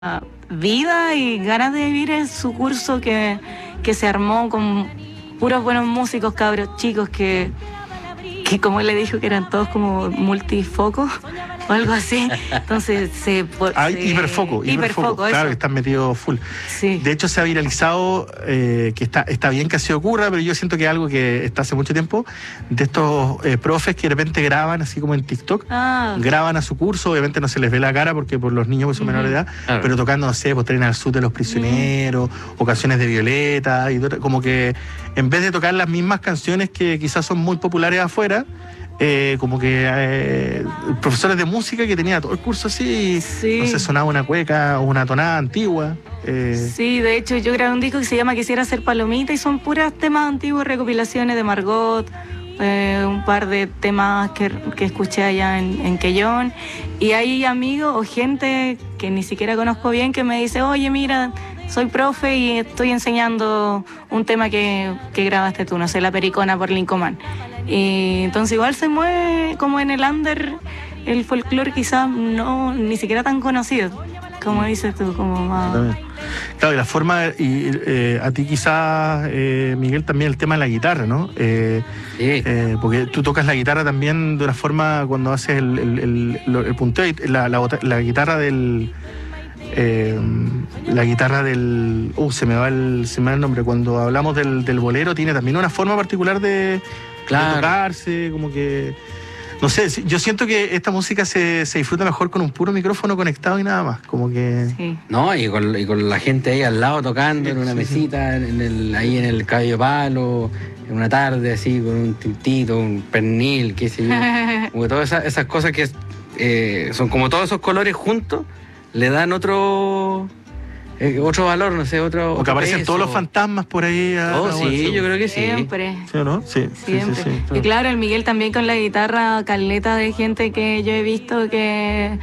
vida y ganas de vivir en su curso que se armó con puros buenos músicos, cabros chicos que como él le dijo que eran todos como multifocos o algo así. Entonces hiperfoco, claro, que están metidos full. Sí. De hecho se ha viralizado, que está bien que así ocurra, pero yo siento que es algo que está hace mucho tiempo, de estos profes que de repente graban así como en TikTok, graban a su curso, obviamente no se les ve la cara porque por los niños que son menores de edad, pero tocando, no sé, pues Tren al Sur de los Prisioneros, o canciones de Violeta, y como que en vez de tocar las mismas canciones que quizás son muy populares afuera, como que profesores de música que tenía todo el curso así, no sé, sonaba una cueca o una tonada antigua. Sí, de hecho yo grabé un disco que se llama Quisiera Ser Palomita y son puras temas antiguos, recopilaciones de Margot, un par de temas que escuché allá en Quellón, y hay amigos o gente que ni siquiera conozco bien que me dice, oye, mira, soy profe y estoy enseñando un tema que grabaste tú, no sé, La Pericona por Lincoln. Y entonces igual se mueve como en el under el folclore, quizás no ni siquiera tan conocido, como dices tú, como más... Claro, y la forma, a ti quizás, Miguel, también el tema de la guitarra, ¿no? Sí. Porque tú tocas la guitarra también de una forma cuando haces el punteo, y la guitarra del... la guitarra del... se me va el nombre. Cuando hablamos del bolero, tiene también una forma particular de tocarse, como que... No sé, yo siento que esta música se disfruta mejor con un puro micrófono conectado y nada más, como que... Sí. No, y con la gente ahí al lado tocando en una mesita, ahí en el Caballo Palo, en una tarde así, con un tintito, un pernil, qué sé yo. Como que todas esas cosas que son como todos esos colores juntos, le dan otro valor, no sé, otro... O que aparecen peso. todos los fantasmas por ahí. Sí, yo creo que sí. Siempre. ¿Sí o no? Sí. Siempre. Sí. Y claro, el Miguel también con la guitarra, caleta de gente que yo he visto que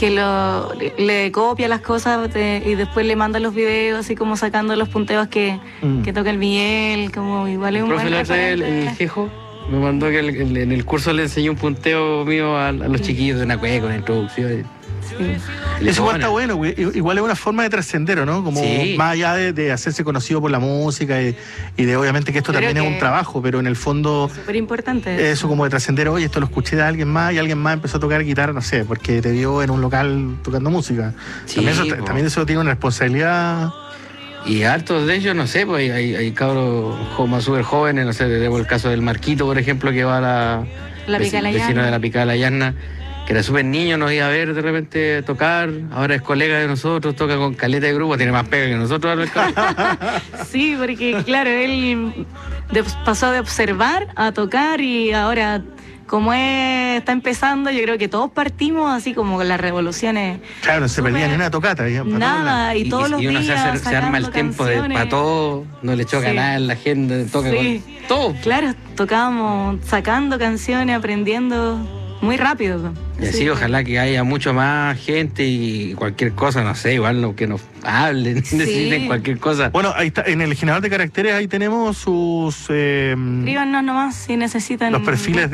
le copia las cosas y después le manda los videos así como sacando los punteos que toca el Miguel, como igual es un buen profe, el Jejo me mandó que en el curso le enseñé un punteo mío a los chiquillos de una cueca con introducción. Sí. Eso igual está bueno, güey. Igual es una forma de trascender, ¿no? Como más allá de hacerse conocido por la música y de obviamente que esto también es un trabajo, pero en el fondo... Súper importante. Eso como de trascender, oye, esto lo escuché de alguien más y alguien más empezó a tocar guitarra, no sé, porque te vio en un local tocando música. Sí, también eso tiene una responsabilidad... Y hartos de ellos, no sé, pues hay cabros más súper jóvenes, no sé, tenemos el caso del Marquito, por ejemplo, que va a la vecino de la Picada de la Llana, que era súper niño, nos iba a ver de repente tocar, ahora es colega de nosotros, toca con caleta de grupo, tiene más pega que nosotros al Sí, porque claro, él pasó de observar a tocar y ahora, como está empezando, yo creo que todos partimos así como con las revoluciones. Claro, no se perdía ni una tocata. Nada, y todos los días uno se arma el tiempo para todo, no le choca nada en la agenda, toca con todo. Claro, tocábamos sacando canciones, aprendiendo muy rápido. Y así ojalá que haya mucho más gente y cualquier cosa, no sé, igual que nos hablen, necesiten cualquier cosa. Bueno, ahí está, en el generador de caracteres ahí tenemos sus... escríbanos nomás si necesitan... Los perfiles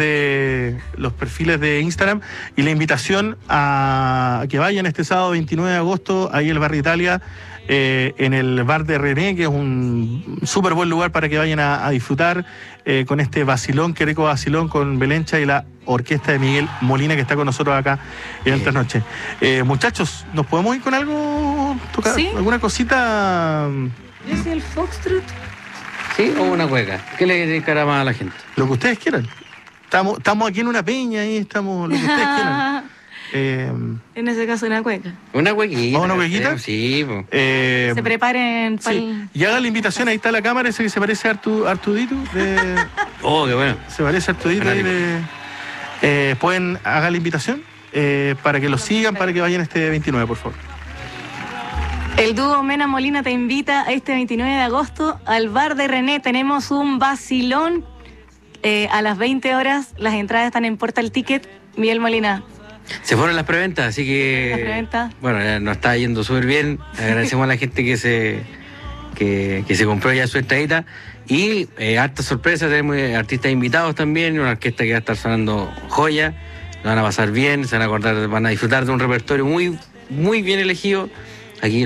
de Instagram y la invitación a que vayan este sábado 29 de agosto ahí el Barrio Italia, en el bar de René, que es un súper buen lugar para que vayan a disfrutar con este vacilón, qué rico vacilón con Belencha y la orquesta de Miguel Molina que está con nosotros acá en esta noche. Muchachos, ¿nos podemos ir con algo? ¿Tocar alguna cosita? Yo soy el foxtrot. ¿Sí? O una cueca. ¿Qué le dedicará más a la gente? Lo que ustedes quieran. Estamos aquí en una peña y estamos lo que ustedes quieran. En ese caso una cueca. Una cuequita. ¿Una cuequita? Sí. Se preparen para Y haga la invitación, ahí está la cámara, ese que se parece a Artudito. Oh, qué bueno. Se parece a Artudito. Haga la invitación para que lo sigan, para que vayan este 29, por favor. El dúo Mena Molina te invita este 29 de agosto al bar de René. Tenemos un vacilón a las 20 horas. Las entradas están en Portal Ticket. Miguel Molina. Se fueron las preventas, así que... Las preventas. Bueno, ya nos está yendo súper bien. Agradecemos a la gente que se compró ya su entradita. Y harta sorpresa, tenemos artistas invitados también, una orquesta que va a estar sonando joya. Lo van a pasar bien, se van a acordar, van a disfrutar de un repertorio muy, muy bien elegido.